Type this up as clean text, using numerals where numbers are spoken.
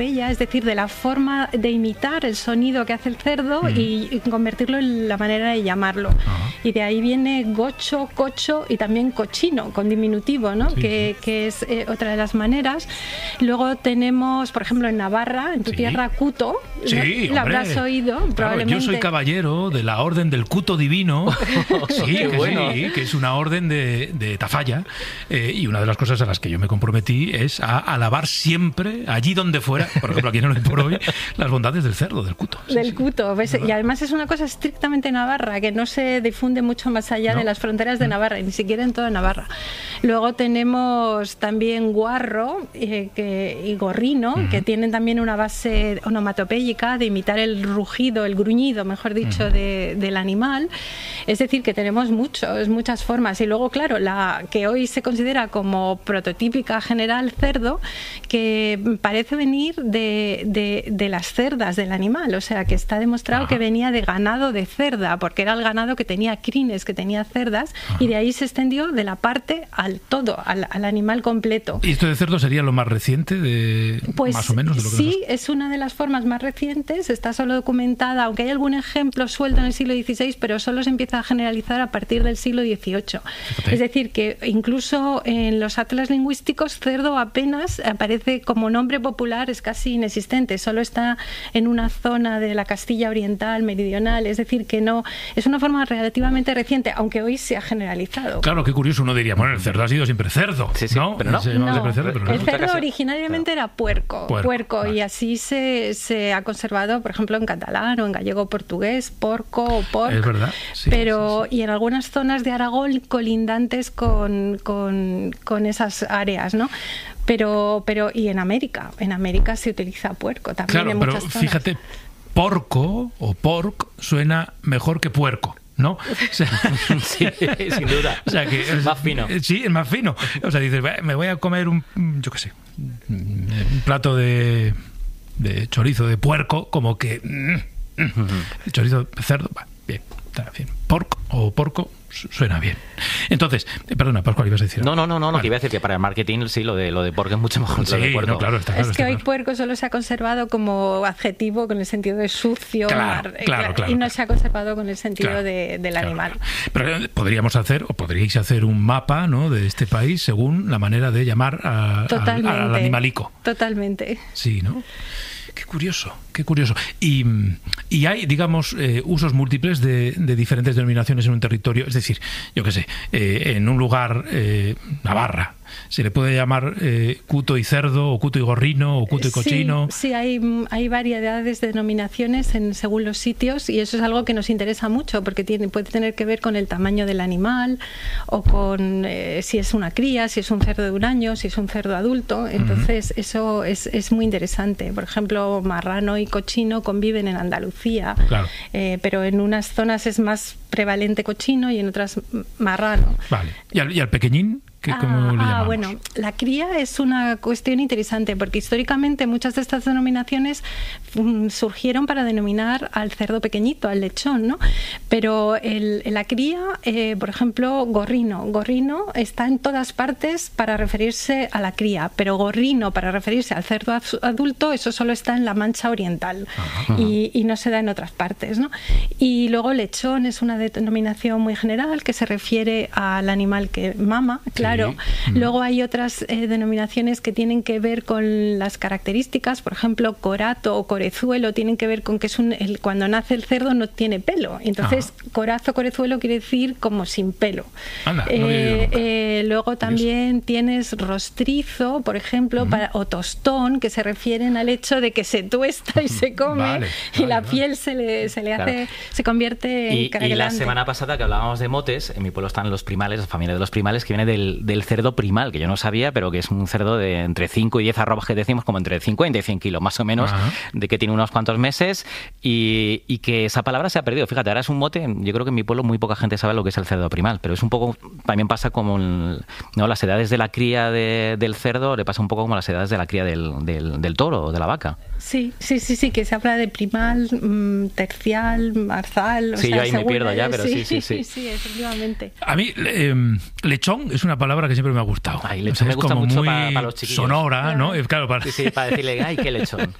es decir, de la forma de imitar el sonido que hace el cerdo y convertirlo en la manera de llamarlo. Y de ahí viene gocho, cocho y también cochino, con diminutivo, ¿no? Que es otra de las maneras. Luego tenemos, por ejemplo, en Navarra, en tu tierra, cuto. Sí, lo habrás oído, claro, probablemente. yo soy caballero de la Orden del Cuto Divino, que es una orden de Tafalla, y una de las cosas a las que yo me comprometí es a alabar siempre, allí donde fuera, por ejemplo aquí en Hoy por Hoy, las bondades del cerdo, del cuto. Cuto, ¿ves? Y además es una cosa estrictamente navarra, que no se difunde mucho más allá de las fronteras de Navarra, y ni siquiera en toda Navarra. Luego tenemos también guarro y gorrino, que tienen también una base onomatopéyica de imitar el rugido, el gruñido, mejor dicho, del animal. Es decir, que tenemos muchas formas. Y luego, claro, la que hoy se considera como prototípica general cerdo, que parece venir de las cerdas del animal, o sea que está demostrado que venía de ganado de cerda, porque era el ganado que tenía crines, que tenía cerdas, y de ahí se extendió de la parte al todo, al animal completo. ¿Y esto de cerdo sería lo más reciente, pues, más o menos? De lo que sí, es una de las formas más recientes, está solo documentada, aunque hay algún ejemplo suelto en el siglo XVI, pero solo se empieza a generalizar a partir del siglo XVIII. Fíjate. Es decir, que incluso en los atlas lingüísticos cerdo apenas aparece como nombre popular, es casi inexistente, solo está en una zona de la Castilla oriental, meridional, es decir, que no es una forma relativamente reciente, aunque hoy se ha generalizado. Claro, qué curioso, uno diría, bueno, el cerdo ha sido siempre cerdo, ¿no? Pero no. El cerdo originariamente era puerco, y así se ha conservado, por ejemplo, en catalán o en gallego-portugués, porco o porc. Es verdad. Pero y en algunas zonas de Aragón colindantes con esas áreas, ¿no? Pero y en América se utiliza puerco también, claro, en muchas zonas. Fíjate, porco o porc suena mejor que puerco, ¿no? O sea, sí, sin duda. O sea, que es más fino. Sí, es más fino. O sea, dices, me voy a comer un plato de chorizo de puerco, como que chorizo de cerdo, bien, está bien. Porc o porco suena bien. Entonces, perdona, Pascual, ibas a decir. No, que iba a decir que para el marketing sí, lo de porco es mucho mejor que lo de puerco. No, claro, está claro. Es que hoy puerco solo se ha conservado como adjetivo con el sentido de sucio, claro, y no se ha conservado con el sentido del animal. Pero podríais hacer un mapa, ¿no?, de este país según la manera de llamar al animalico. Totalmente. Sí, ¿no? Qué curioso. Y hay, digamos, usos múltiples de diferentes denominaciones en un territorio. Es decir, yo qué sé, en un lugar, Navarra, se le puede llamar cuto y cerdo, o cuto y gorrino, o cuto y cochino. Sí, hay variedades de denominaciones según los sitios, y eso es algo que nos interesa mucho, porque puede tener que ver con el tamaño del animal, o con si es una cría, si es un cerdo de un año, si es un cerdo adulto. Entonces, eso es muy interesante. Por ejemplo, marrano y cochino conviven en Andalucía, claro. Pero en unas zonas es más prevalente cochino y en otras marrano. Vale. ¿Y al pequeñín? ¿Cómo le llamamos? Bueno, la cría es una cuestión interesante, porque históricamente muchas de estas denominaciones surgieron para denominar al cerdo pequeñito, al lechón, ¿no? Pero la cría, por ejemplo, gorrino está en todas partes para referirse a la cría, pero gorrino para referirse al cerdo adulto, eso solo está en la Mancha Oriental y no se da en otras partes, ¿no? Y luego lechón es una denominación muy general que se refiere al animal que mama, claro. Luego hay otras denominaciones que tienen que ver con las características, por ejemplo, corato o corezuelo tienen que ver con que cuando nace el cerdo no tiene pelo, entonces corazo, corezuelo quiere decir como sin pelo. Anda, luego también tienes rostrizo, por ejemplo, o tostón, que se refieren al hecho de que se tuesta y se come, la piel se le hace, se convierte en caracolante. Y la semana pasada que hablábamos de motes, en mi pueblo están los primales, la familia de los primales, que viene del cerdo primal, que yo no sabía, pero que es un cerdo de entre 5 y 10 arrobas, que decimos como entre 50 y 100 kilos, más o menos, de que tiene unos cuantos meses, y que esa palabra se ha perdido. Fíjate, ahora es un mote, yo creo que en mi pueblo muy poca gente sabe lo que es el cerdo primal, pero es un poco, también pasa como las edades de la cría del cerdo, le pasa un poco como las edades de la cría del toro o de la vaca. Sí, que se habla de primal, tercial, marzal. Sí, yo ahí me pierdo ya, pero sí. Sí, efectivamente. A mí, lechón es una palabra palabra que siempre me ha gustado. Ay, lechón me gusta como mucho muy para los chiquillos. Sonora, ¿no? Claro, Sí, para decirle, ay, qué lechón.